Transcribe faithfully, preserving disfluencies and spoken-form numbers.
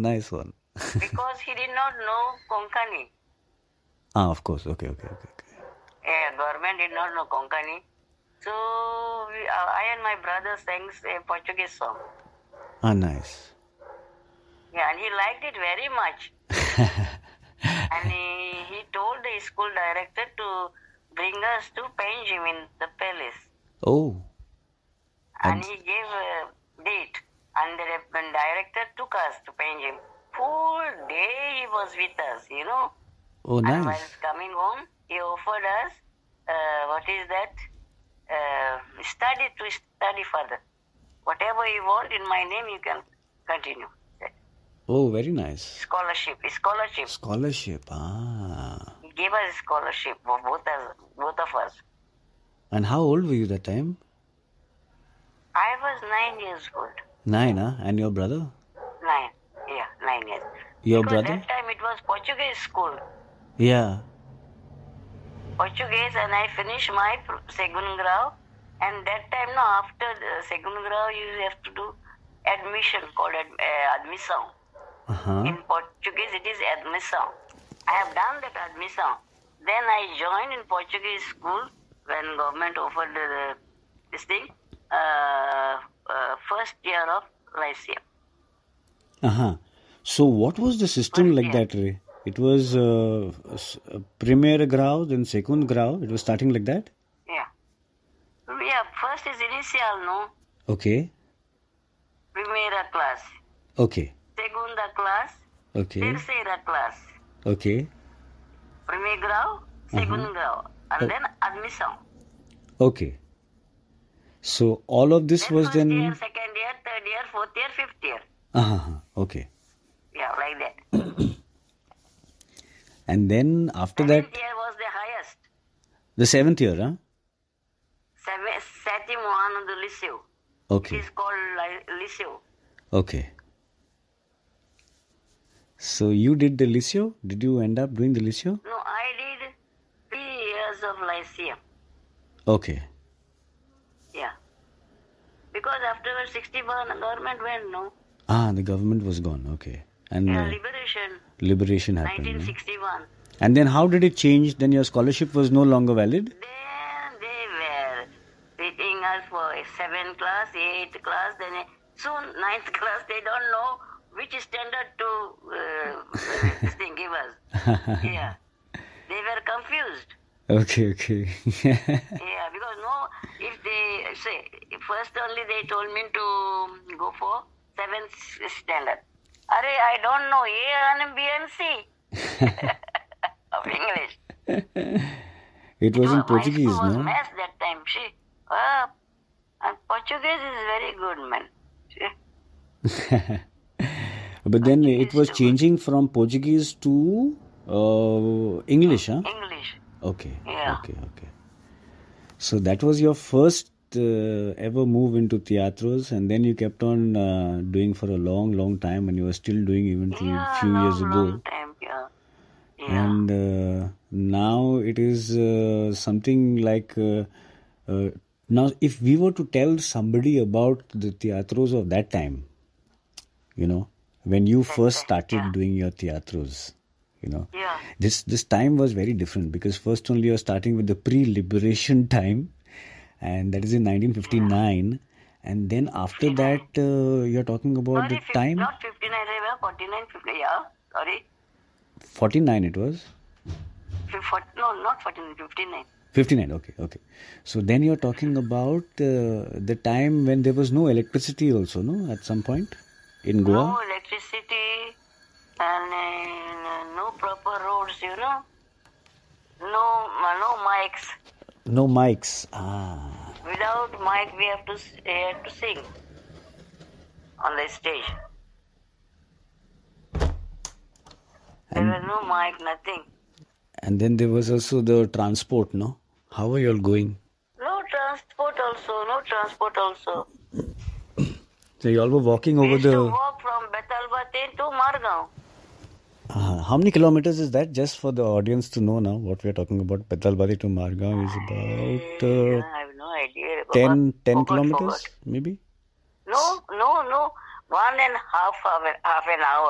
Nice one. Because he did not know Konkani. Ah, of course. Okay, okay, okay. okay. Yeah, government did not know Konkani. So we, uh, I and my brother sang a Portuguese song. Ah, nice. Yeah, and he liked it very much. And he, he told the school director to bring us to Panjim in the palace. Oh. And, And- he gave a date. And the rep- director took us to Panjim. Full day he was with us, you know. Oh, And nice. while coming home, he offered us, uh, what is that? Uh, study to study further. Whatever you want in my name, you can continue. Oh, very nice. Scholarship, scholarship. Scholarship. Ah. He gave us scholarship for both us, both of us. And how old were you that time? I was nine years old. Nine, huh? And your brother? Nine, yeah, nine years. Your because brother? that time it was Portuguese school. Yeah. Portuguese, and I finished my second grau. And that time, no, after the second grau, you have to do admission called ad, uh, admissão. Uh-huh. In Portuguese, it is admissão. I have done that admissão. Then I joined in Portuguese school when government offered the, this thing, uh, uh, first year of Lyceum. Uh-huh. So what was the system First like year. that, Ray? It was uh, s- uh, primeiro grau, then second grau. It was starting like that? Yeah. Yeah, first is initial, no? Okay. Primeira class. Okay. Segunda class. Okay. Terceira class. Okay. Primeiro grau, segundo grau. And Oh. then admissão. Okay. So all of this Then was first then... year, second year, third year, fourth year, fifth year. Uh-huh. Okay. Yeah, like that. And then after that, Seventh year was the highest. the seventh year, huh? Seven, sétimo ano do liceu. It Okay. is called li- liceu. Okay. So you did the Liceo? Did you end up doing the Liceo? No, I did three years of lyceum. Okay. Yeah. Because afterwards, sixty-one, the government went, no? Ah, the government was gone. Okay. And Yeah, uh, liberation, liberation happened. nineteen no? sixty-one. And then how did it change? Then your scholarship was no longer valid? Then they were treating us for a seventh class, eighth class, then a, soon ninth class. They don't know which standard to uh, this thing give us. Yeah, they were confused. Okay, okay. Yeah, because no, if they say first only they told me to go for seventh standard. Are I don't know A and B and C of English. It was in My Portuguese, school was no? maths that time. See, ah, and Portuguese is very good, man. See? But then it Portuguese was too. changing from Portuguese to uh, English, huh? English. Okay. Yeah. Okay, okay. So that was your first uh, ever move into theatros, and then you kept on uh, doing for a long, long time, and you were still doing even few, Yeah, few long, years ago. long time. Yeah. Yeah. And uh, now it is uh, something like uh, uh, now if we were to tell somebody about the theatros of that time, you know, when you first started yeah. doing your theatros, you know, Yeah. this this time was very different because first only you're starting with the pre-liberation time, and that is in nineteen fifty-nine, and then after that uh, you're talking about Sorry, the fif- time not fifty-nine, I was forty-nine, fifty. Yeah, sorry. forty-nine it was. Fif- forty, no, not forty-nine, fifty-nine. fifty-nine, okay, okay. So then you're talking about uh, the time when there was no electricity also, no, at some point in Goa? No electricity and uh, no proper roads, you know. No, uh, no mics. No mics. Ah, Without mic, we have to s- uh, to sing on the stage. There was no mic, nothing. and then there was also the transport, no? How are you all going? No transport also, no transport also. So you all were walking We over used to the... walk from Betalbate to Margao. Uh, how many kilometers is that? Just for the audience to know now what we are talking about. Petalbadi to Margao is about uh, I have no idea. ten, ten Forgot, kilometers, forgot. maybe? No, no, no. One and half of an, half an hour.